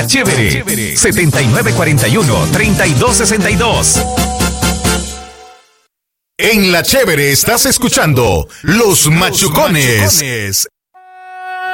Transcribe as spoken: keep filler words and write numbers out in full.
Chévere, setenta y nueve cuarenta y uno, treinta y dos sesenta y dos. En La Chévere estás escuchando Los Machucones.